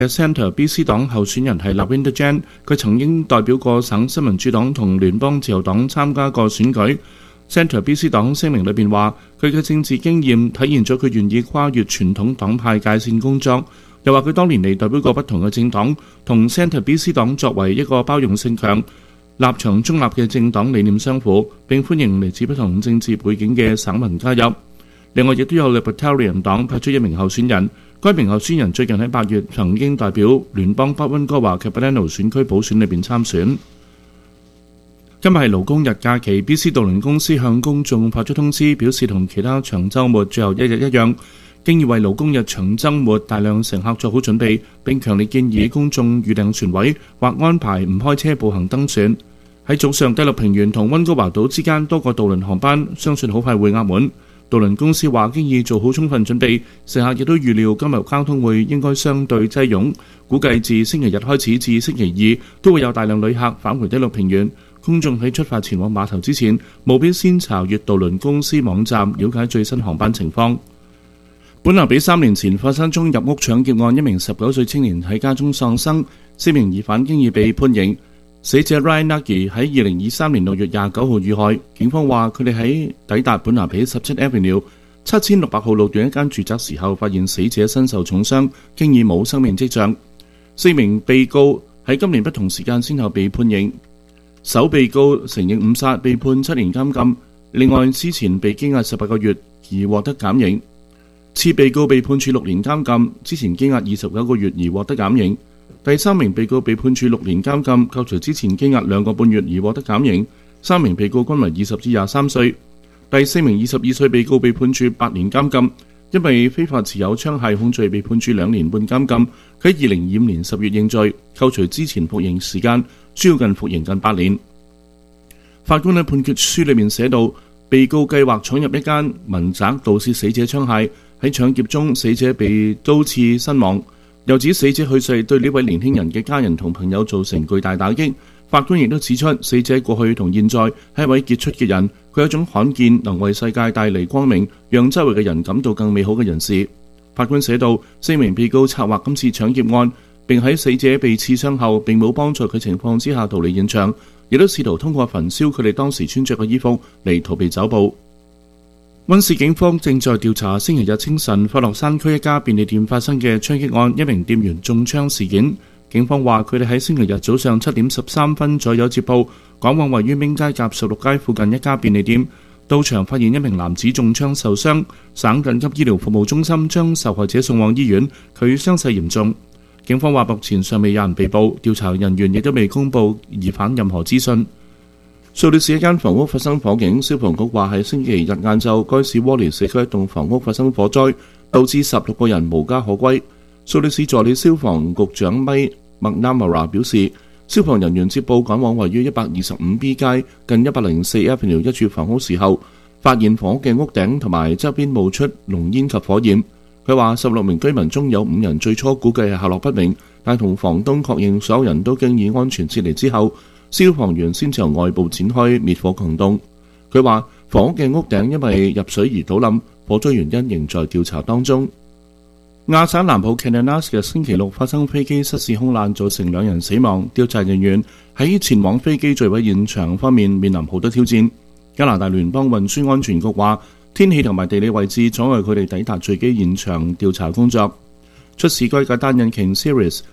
嘅 Centre BC 黨候選人係 Lavender Chan， 佢曾經代表過省新民主黨同聯邦自由黨參加過選舉。Centre BC 黨聲明裏邊話，佢嘅政治經驗體現咗佢願意跨越傳統黨派界線工作，又話佢多年嚟代表過不同嘅政黨，同 Centre BC 黨作為一個包容性強、立場中立嘅政黨理念相符，並歡迎嚟自不同政治背景嘅省民加入。另外亦都有 Libertarian 黨派出一名候選人，該名候選人最近喺8月曾經代表聯邦北溫哥華 Capitano 選區補選裏邊參選。今日係勞工日假期 ，BC 渡輪公司向公眾發出通知，表示同其他長週末最後一日一樣，經已為勞工日長週末大量乘客做好準備，並強烈建議公眾預訂船位或安排唔開車步行登船。喺早上，第六平原同溫哥華島之間多個渡輪航班，相信好快會額滿。渡輪公司話經已做好充分準備，乘客亦都預料今日交通會應該相對擠擁，估計自星期日開始至星期二都會有大量旅客返回第六平原。公眾喺出發前往碼頭之前，務必先查閱渡輪公司網站，了解最新航班情況。本來比3年前發生宗入屋搶劫案，一名19歲青年喺家中喪生，4名疑犯經已被判刑。死者 Ryan Nagy 喺2023年6月29號遇害，警方話佢哋喺抵達本拿比17 Avenue 7600號路段一間住宅時候，發現死者身受重傷，經已冇生命跡象。4名被告喺今年不同時間先後被判刑。首被告承認誤殺，被判7年監禁，另外之前被羈押18個月而獲得減刑。次被告被判處6年監禁，之前羈押29個月而獲得減刑。第3名被告被判處6年監禁，扣除之前羈押2個半月而獲得減刑。3名被告均為20至23歲。第4名22歲被告被判處8年監禁，因為非法持有槍械控罪被判處2年半監禁。佢喺2025年10月認罪，扣除之前服刑時間，需要服刑近8年。法官喺判決書裏面寫到，被告計劃闖入一間民宅盜竊死者槍械，喺搶劫中死者被刀刺身亡。又指死者去世對呢位年輕人嘅家人同朋友造成巨大打擊。法官亦都指出，死者過去同現在係一位傑出嘅人，佢有一種罕見能為世界帶嚟光明，讓周圍嘅人感到更美好嘅人士。法官寫道，4名被告策劃今次搶劫案，並喺死者被刺傷後並冇幫助佢情況之下逃離現場，亦都試圖通過焚燒佢哋當時穿着嘅衣服嚟逃避抓捕。溫市警方正在調查星期日清晨法樂山區一家便利店發生嘅槍擊案，一名店員中槍事件。警方話佢哋喺星期日早上7點13分左右接報，趕往位於明街甲16街附近一家便利店，到場發現一名男子中槍受傷，省緊急醫療服務中心將受害者送往醫院，佢傷勢嚴重。警方話目前尚未有人被捕，調查人員亦都未公布疑犯任何資訊。蘇黎世一間房屋發生火警，消防局話喺星期日晏晝，該市窩利社區一棟房屋發生火災，導致16個人無家可歸。蘇黎世助理消防局長米麥納馬拉表示，消防人員接報趕往位於125B 街近104 Avenue 一處房屋時候，發現房屋嘅屋頂同埋側邊冒出濃煙及火焰。佢話16名居民中有5人最初估計係下落不明，但同房東確認所有人都經已安全撤離之後，消防員先至由外部展開滅火行動。佢話房屋嘅屋頂因為入水而倒冧，火災原因仍在調查當中。亞省南部 Kananaskis 嘅星期六發生飛機失事空難，造成2人死亡。調查人員喺前往飛機墜毀現場方面面臨好多挑戰。加拿大聯邦運輸安全局話，天氣同埋地理位置阻礙佢哋抵達墜機現場調查工作。出事該架單引擎 Series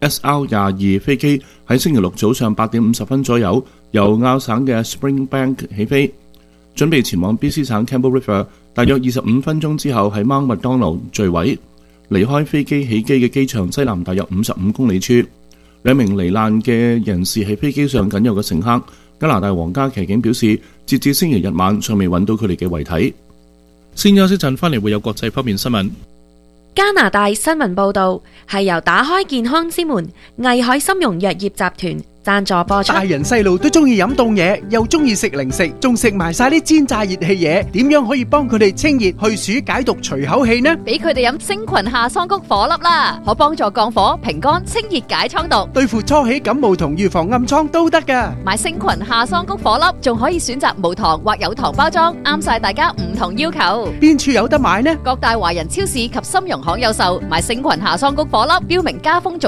SR-22 飛機喺星期六早上8點50分左右由亞省嘅 Springbank 起飛，準備前往 BC 省 Campbell River， 大約25分鐘之後喺 Mount Macdonald 墜毀，離開飛機起機嘅機場西南大約55公里處。2名罹難嘅人士係飛機上僅有嘅乘客。加拿大皇家騎警表示，截至星期日晚尚未揾到佢哋嘅遺體。先休息陣，翻嚟會有國際方面新聞。 加拿大新聞報導係由打開健康之門、藝海參茸藥業集團贊助播出。 大人細路都中意飲凍嘢，又中意食零食，仲食埋晒啲煎炸熱氣嘢，點樣可以幫佢哋清熱去暑解毒除口氣呢？ 俾佢哋飲星群夏桑菊火粒啦，可幫助降火、平肝、清熱解瘡毒， 對付初起感冒同預防暗瘡都得噶。 買星群夏桑菊火粒，仲可以選擇無糖或有糖包裝，啱晒大家唔同要求。 邊處有得買呢？ 各大華人超市及參茸行有售。買星群夏桑菊火粒，標明加豐